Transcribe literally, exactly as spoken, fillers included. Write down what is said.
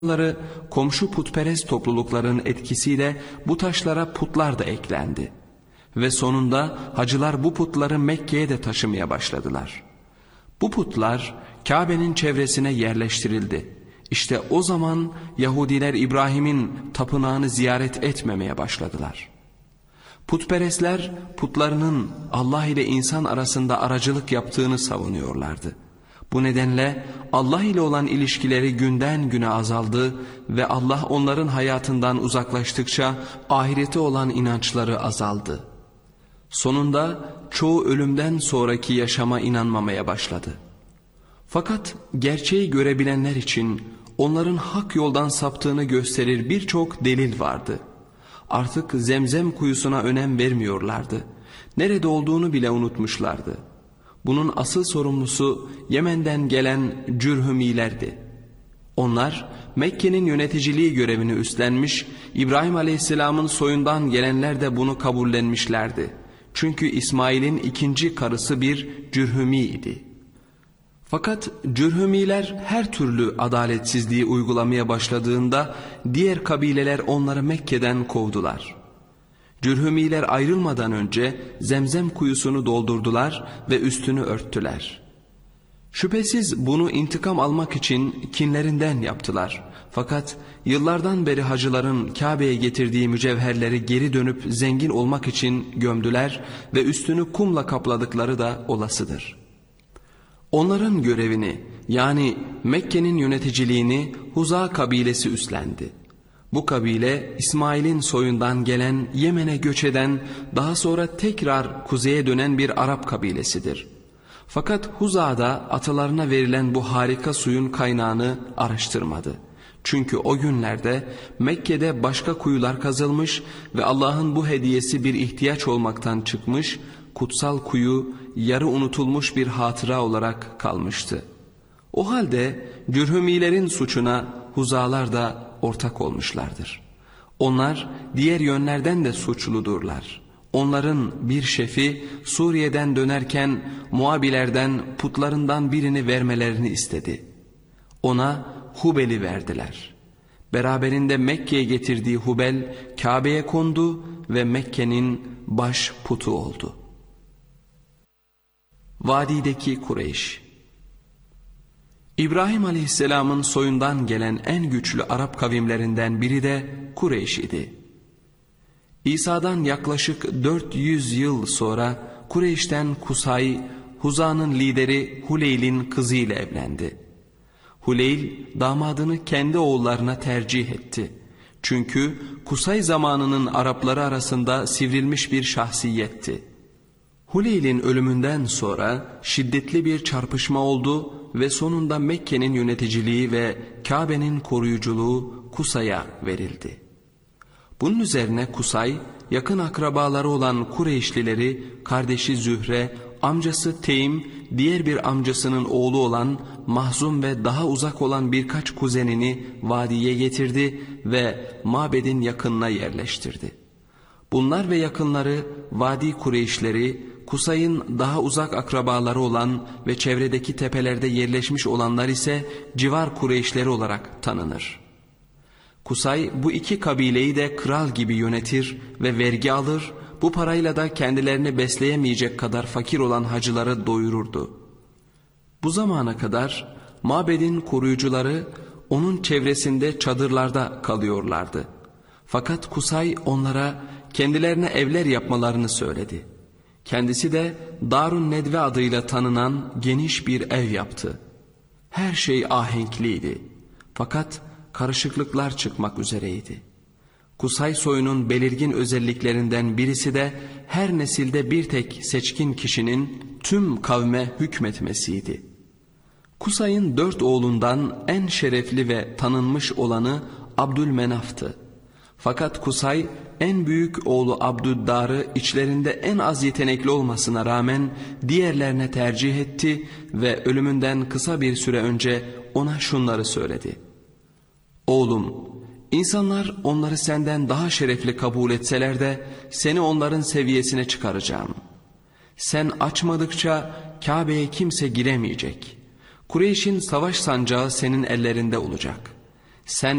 Zamanları komşu putperest toplulukların etkisiyle bu taşlara putlar da eklendi. Ve sonunda hacılar bu putları Mekke'ye de taşımaya başladılar. Bu putlar Kabe'nin çevresine yerleştirildi. İşte o zaman Yahudiler İbrahim'in tapınağını ziyaret etmemeye başladılar. Putperestler putlarının Allah ile insan arasında aracılık yaptığını savunuyorlardı. Bu nedenle Allah ile olan ilişkileri günden güne azaldı ve Allah onların hayatından uzaklaştıkça ahirete olan inançları azaldı. Sonunda çoğu ölümden sonraki yaşama inanmamaya başladı. Fakat gerçeği görebilenler için onların hak yoldan saptığını gösterir birçok delil vardı. Artık Zemzem kuyusuna önem vermiyorlardı. Nerede olduğunu bile unutmuşlardı. Bunun asıl sorumlusu Yemen'den gelen Cürhümilerdi. Onlar Mekke'nin yöneticiliği görevini üstlenmiş, İbrahim Aleyhisselam'ın soyundan gelenler de bunu kabullenmişlerdi. Çünkü İsmail'in ikinci karısı bir Cürhümi idi. Fakat Cürhümiler her türlü adaletsizliği uygulamaya başladığında diğer kabileler onları Mekke'den kovdular. Cürhümiler ayrılmadan önce Zemzem kuyusunu doldurdular ve üstünü örttüler. Şüphesiz bunu intikam almak için kinlerinden yaptılar. Fakat yıllardan beri hacıların Kabe'ye getirdiği mücevherleri geri dönüp zengin olmak için gömdüler ve üstünü kumla kapladıkları da olasıdır. Onların görevini, yani Mekke'nin yöneticiliğini Huza kabilesi üstlendi. Bu kabile İsmail'in soyundan gelen, Yemen'e göç eden, daha sonra tekrar kuzeye dönen bir Arap kabilesidir. Fakat Huza'da atalarına verilen bu harika suyun kaynağını araştırmadı. Çünkü o günlerde Mekke'de başka kuyular kazılmış ve Allah'ın bu hediyesi bir ihtiyaç olmaktan çıkmış, kutsal kuyu yarı unutulmuş bir hatıra olarak kalmıştı. O halde Cürhümilerin suçuna Huzalar da ortak olmuşlardır. Onlar diğer yönlerden de suçludurlar. Onların bir şefi Suriye'den dönerken Muabilerden putlarından birini vermelerini istedi. Ona Hubel'i verdiler. Beraberinde Mekke'ye getirdiği Hubel Kabe'ye kondu ve Mekke'nin baş putu oldu. Vadideki Kureyş. İbrahim Aleyhisselam'ın soyundan gelen en güçlü Arap kavimlerinden biri de Kureyş idi. İsa'dan yaklaşık dört yüz yıl sonra Kureyş'ten Kusay, Huza'nın lideri Huleyl'in kızıyla evlendi. Huleyl damadını kendi oğullarına tercih etti. Çünkü Kusay zamanının Arapları arasında sivrilmiş bir şahsiyetti. Huleyl'in ölümünden sonra şiddetli bir çarpışma oldu ve sonunda Mekke'nin yöneticiliği ve Kabe'nin koruyuculuğu Kusay'a verildi. Bunun üzerine Kusay, yakın akrabaları olan Kureyşlileri kardeşi Zühre, amcası Teym, diğer bir amcasının oğlu olan Mahzum ve daha uzak olan birkaç kuzenini vadiye getirdi ve mabedin yakınına yerleştirdi. Bunlar ve yakınları Vadi Kureyşleri, Kusay'ın daha uzak akrabaları olan ve çevredeki tepelerde yerleşmiş olanlar ise civar Kureyşleri olarak tanınır. Kusay bu iki kabileyi de kral gibi yönetir ve vergi alır, bu parayla da kendilerini besleyemeyecek kadar fakir olan hacıları doyururdu. Bu zamana kadar mabedin koruyucuları onun çevresinde çadırlarda kalıyorlardı. Fakat Kusay onlara kendilerine evler yapmalarını söyledi. Kendisi de Darun Nedve adıyla tanınan geniş bir ev yaptı. Her şey ahenkliydi. Fakat karışıklıklar çıkmak üzereydi. Kusay soyunun belirgin özelliklerinden birisi de her nesilde bir tek seçkin kişinin tüm kavme hükmetmesiydi. Kusay'ın dört oğlundan en şerefli ve tanınmış olanı Abdülmenaf'tı. Fakat Kusay en büyük oğlu Abdüddar'ı içlerinde en az yetenekli olmasına rağmen diğerlerine tercih etti ve ölümünden kısa bir süre önce ona şunları söyledi. Oğlum, insanlar onları senden daha şerefli kabul etseler de seni onların seviyesine çıkaracağım. Sen açmadıkça Kabe'ye kimse giremeyecek. Kureyş'in savaş sancağı senin ellerinde olacak. Sen